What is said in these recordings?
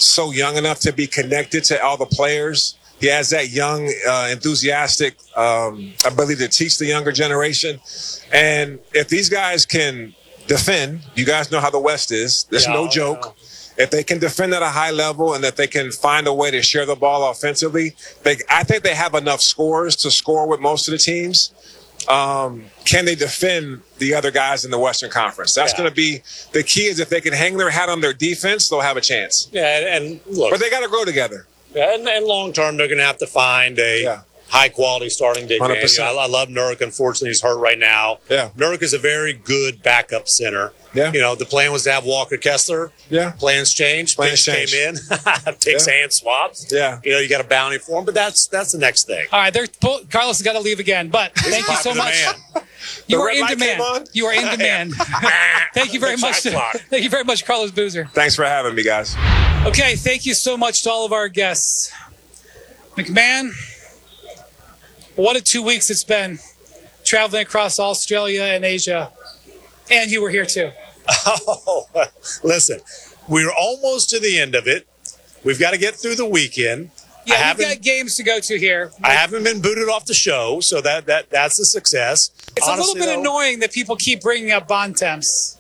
so young enough to be connected to all the players. He has that young, enthusiastic ability to teach the younger generation. And if these guys can defend, you guys know how the West is. There's no joke. If they can defend at a high level and that they can find a way to share the ball offensively, I think they have enough scores to score with most of the teams. Can they defend the other guys in the Western Conference? That's going to be the key. Is if they can hang their hat on their defense, they'll have a chance. Yeah, and look. But they got to grow together. Yeah, and long term, they're going to have to find a high-quality starting big man. I love Nurk. Unfortunately, he's hurt right now. Yeah. Nurk is a very good backup center. Yeah. You know, the plan was to have Walker Kessler. Yeah. Plans changed. Plans came in. Takes hand swaps. Yeah. You know, you got a bounty for him, but that's the next thing. All right, Carlos has got to leave again, but thank you so much. You are in demand. You are in demand. Thank you very much. Thank you very much, Carlos Boozer. Thanks for having me, guys. Okay, thank you so much to all of our guests. McMahon, what a 2 weeks it's been traveling across Australia and Asia. And you were here too. Oh, listen, we're almost to the end of it. We've got to get through the weekend. Yeah, we've got games to go to here. I haven't been booted off the show, so that's a success. It's honestly, a little bit annoying that people keep bringing up Bontemps.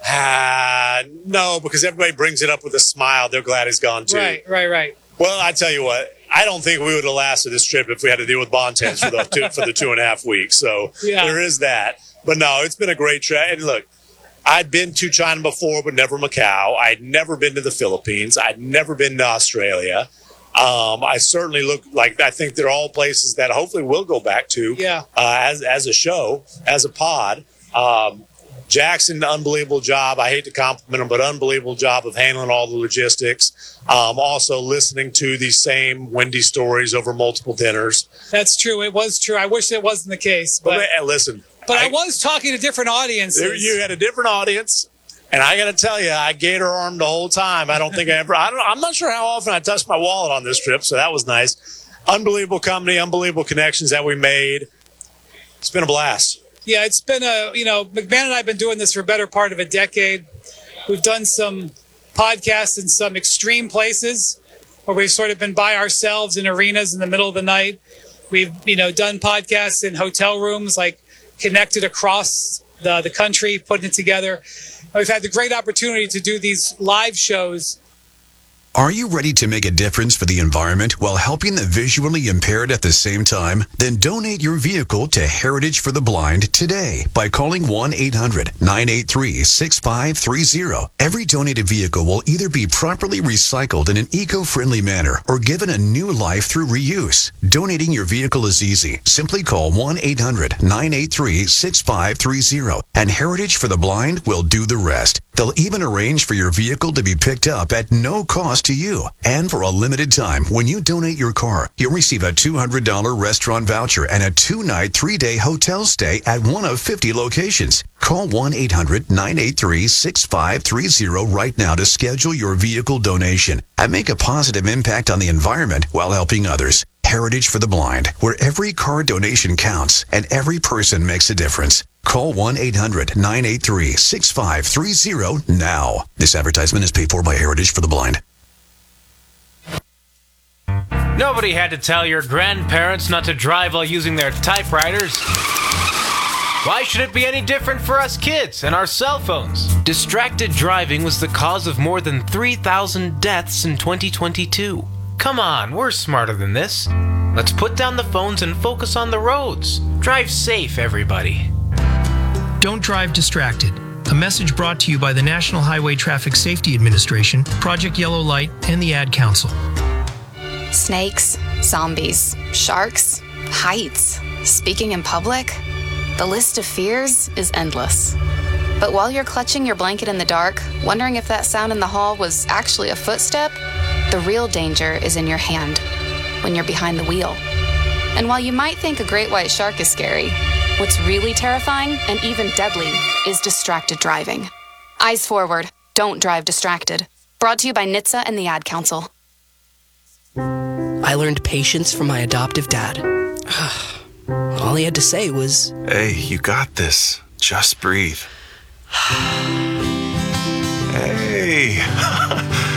No, because everybody brings it up with a smile. They're glad he's gone too. Right. Well, I tell you what, I don't think we would have lasted this trip if we had to deal with Bontemps for the 2.5 weeks. So there is that. But no, it's been a great trip. And look, I'd been to China before, but never Macau. I'd never been to the Philippines. I'd never been to Australia. I certainly I think they're all places that hopefully we'll go back to as a show, as a pod. Jackson, unbelievable job. I hate to compliment him, but unbelievable job of handling all the logistics. Also listening to these same Wendy stories over multiple dinners. That's true. It was true. I wish it wasn't the case. But listen. But I was talking to different audiences. You had a different audience. And I got to tell you, I gator armed the whole time. I don't think I'm not sure how often I touched my wallet on this trip. So that was nice. Unbelievable company, unbelievable connections that we made. It's been a blast. Yeah, it's been McMahon and I have been doing this for a better part of a decade. We've done some podcasts in some extreme places where we've sort of been by ourselves in arenas in the middle of the night. We've, done podcasts in hotel rooms, like connected across the country, putting it together. We've had the great opportunity to do these live shows. Are you ready to make a difference for the environment while helping the visually impaired at the same time? Then donate your vehicle to Heritage for the Blind today by calling 1-800-983-6530. Every donated vehicle will either be properly recycled in an eco-friendly manner or given a new life through reuse. Donating your vehicle is easy. Simply call 1-800-983-6530 and Heritage for the Blind will do the rest. They'll even arrange for your vehicle to be picked up at no cost to you. And for a limited time, when you donate your car, you'll receive a $200 restaurant voucher and a 2-night, 3-day hotel stay at one of 50 locations. Call 1-800-983-6530 right now to schedule your vehicle donation and make a positive impact on the environment while helping others. Heritage for the Blind, where every car donation counts and every person makes a difference. Call 1-800-983-6530 now. This advertisement is paid for by Heritage for the Blind. Nobody had to tell your grandparents not to drive while using their typewriters. Why should it be any different for us kids and our cell phones? Distracted driving was the cause of more than 3,000 deaths in 2022. Come on, we're smarter than this. Let's put down the phones and focus on the roads. Drive safe, everybody. Don't drive distracted. A message brought to you by the National Highway Traffic Safety Administration, Project Yellow Light, and the Ad Council. Snakes, zombies, sharks, heights, speaking in public. The list of fears is endless. But while you're clutching your blanket in the dark, wondering if that sound in the hall was actually a footstep, the real danger is in your hand, when you're behind the wheel. And while you might think a great white shark is scary, what's really terrifying and even deadly is distracted driving. Eyes forward, don't drive distracted. Brought to you by NHTSA and the Ad Council. I learned patience from my adoptive dad. All he had to say was, "Hey, you got this. Just breathe." Hey.